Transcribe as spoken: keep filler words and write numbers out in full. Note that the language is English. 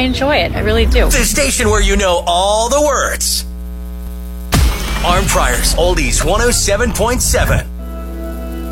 enjoy it. I really do. The station where you know all the words. Arm Priors, Oldies one oh seven point seven.